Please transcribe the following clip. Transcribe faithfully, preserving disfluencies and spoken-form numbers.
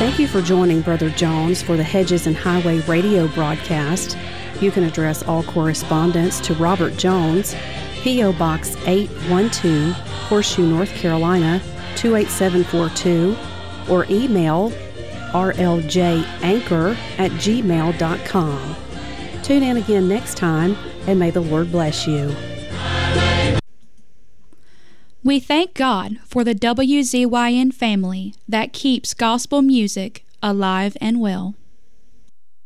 Thank you for joining Brother Jones for the Hedges and Highway radio broadcast. You can address all correspondence to Robert Jones, P O. Box eight one two, Horseshoe, North Carolina, two eight seven four two, or email r l j anchor at gmail dot com. Tune in again next time, and may the Lord bless you. We thank God for the W Z Y N family that keeps gospel music alive and well.